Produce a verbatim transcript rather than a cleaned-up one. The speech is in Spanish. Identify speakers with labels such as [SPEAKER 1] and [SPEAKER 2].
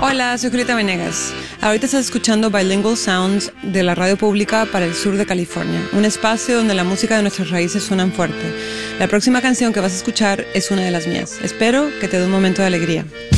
[SPEAKER 1] Hola, soy Julieta Venegas. Ahorita estás escuchando Bilingual Sounds de la radio pública para el sur de California, un espacio donde la música de nuestras raíces suenan fuerte. La próxima canción que vas a escuchar es una de las mías. Espero que te dé un momento de alegría.